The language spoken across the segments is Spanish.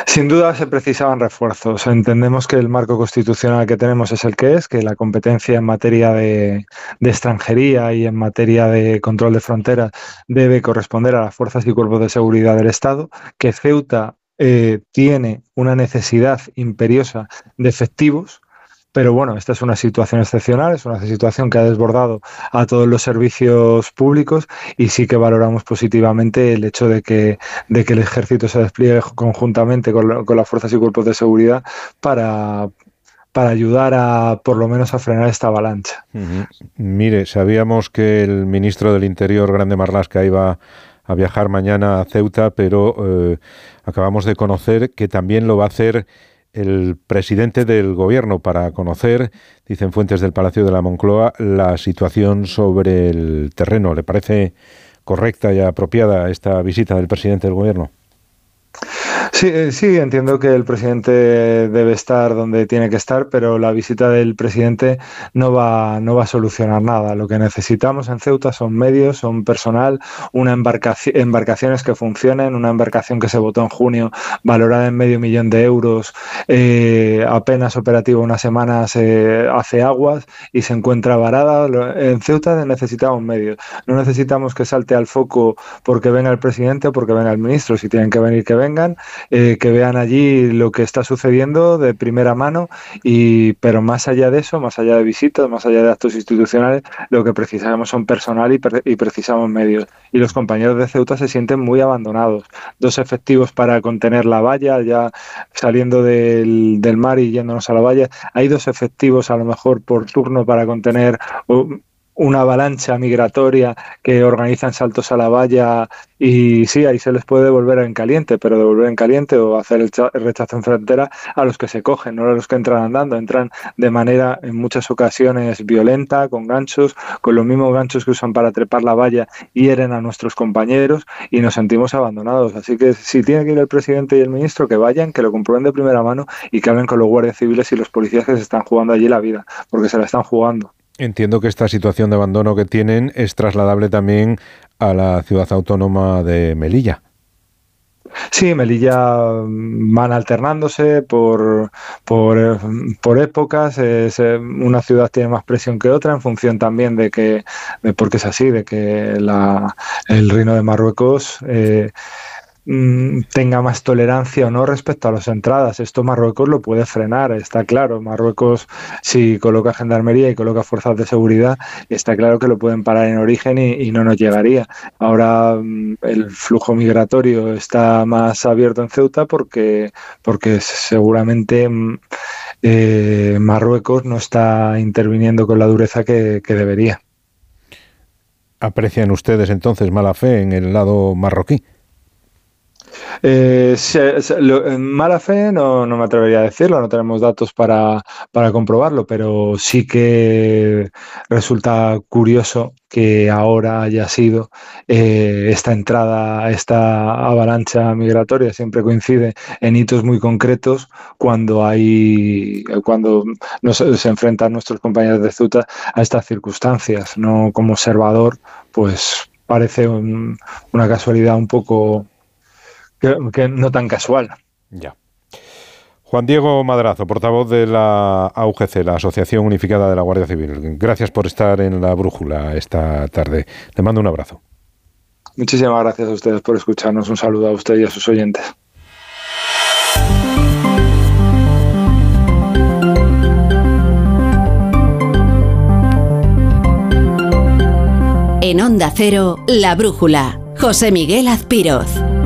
Sin duda se precisaban refuerzos. Entendemos que el marco constitucional que tenemos es el que es, que la competencia en materia de extranjería y en materia de control de fronteras debe corresponder a las fuerzas y cuerpos de seguridad del Estado, que Ceuta tiene una necesidad imperiosa de efectivos. Pero bueno, esta es una situación excepcional, es una situación que ha desbordado a todos los servicios públicos y sí que valoramos positivamente el hecho de que el ejército se despliegue conjuntamente con las fuerzas y cuerpos de seguridad para ayudar a, por lo menos, a frenar esta avalancha. Uh-huh. Mire, sabíamos que el ministro del Interior, Grande Marlaska, iba a viajar mañana a Ceuta, pero acabamos de conocer que también lo va a hacer el presidente del gobierno para conocer, dicen fuentes del Palacio de la Moncloa, la situación sobre el terreno. ¿Le parece correcta y apropiada esta visita del presidente del gobierno? Sí, entiendo que el presidente debe estar donde tiene que estar, pero la visita del presidente no va a solucionar nada. Lo que necesitamos en Ceuta son medios, son personal, embarcaciones que funcionen, una embarcación que se votó en junio, valorada en €500,000, apenas operativa unas semanas, hace aguas y se encuentra varada. En Ceuta necesitamos medios. No necesitamos que salte al foco porque venga el presidente o porque venga el ministro. Si tienen que venir, que vengan. Que vean allí lo que está sucediendo de primera mano, pero más allá de eso, más allá de visitas, más allá de actos institucionales, lo que precisamos son personal y precisamos medios. Y los compañeros de Ceuta se sienten muy abandonados. 2 efectivos para contener la valla, ya saliendo del mar y yéndonos a la valla. Hay 2 efectivos a lo mejor por turno para contener una avalancha migratoria que organizan saltos a la valla y sí, ahí se les puede devolver en caliente, pero devolver en caliente o hacer el rechazo en frontera a los que se cogen, no a los que entran andando. Entran de manera en muchas ocasiones violenta, con ganchos, con los mismos ganchos que usan para trepar la valla, hieren a nuestros compañeros y nos sentimos abandonados. Así que si tiene que ir el presidente y el ministro, que vayan, que lo comprueben de primera mano y que hablen con los guardias civiles y los policías que se están jugando allí la vida, porque se la están jugando. Entiendo que esta situación de abandono que tienen es trasladable también a la ciudad autónoma de Melilla. Sí, Melilla van alternándose por épocas. Una ciudad tiene más presión que otra en función también porque es así, de que el Reino de Marruecos tenga más tolerancia o no respecto a las entradas. Esto Marruecos lo puede frenar, está claro. Marruecos, si coloca gendarmería y coloca fuerzas de seguridad, está claro que lo pueden parar en origen y no nos llegaría. Ahora el flujo migratorio está más abierto en Ceuta porque seguramente Marruecos no está interviniendo con la dureza que debería. ¿Aprecian ustedes entonces mala fe en el lado marroquí? Mala fe no me atrevería a decirlo, no tenemos datos para comprobarlo, pero sí que resulta curioso que ahora haya sido esta entrada, esta avalancha migratoria. Siempre coincide en hitos muy concretos cuando se enfrentan nuestros compañeros de Ceuta a estas circunstancias. No, como observador, pues parece una casualidad un poco que no tan casual. Ya. Juan Diego Madrazo, portavoz de la AUGC, la Asociación Unificada de la Guardia Civil. Gracias por estar en La Brújula esta tarde. Le mando un abrazo. Muchísimas gracias a ustedes por escucharnos. Un saludo a usted y a sus oyentes. En Onda Cero, La Brújula. José Miguel Azpiroz.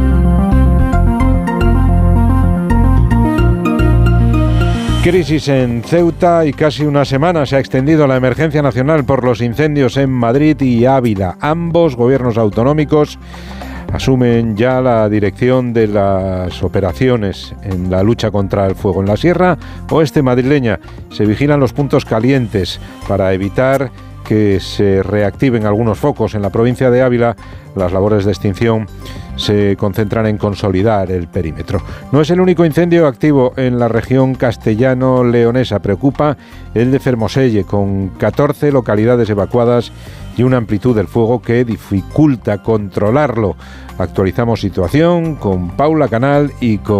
Crisis en Ceuta y casi una semana se ha extendido la emergencia nacional por los incendios en Madrid y Ávila. Ambos gobiernos autonómicos asumen ya la dirección de las operaciones en la lucha contra el fuego. En la Sierra Oeste madrileña se vigilan los puntos calientes para evitar que se reactiven algunos focos. En la provincia de Ávila, las labores de extinción se concentran en consolidar el perímetro. No es el único incendio activo en la región castellano-leonesa. Preocupa el de Fermoselle, con 14 localidades evacuadas y una amplitud del fuego que dificulta controlarlo. Actualizamos situación con Paula Canal y con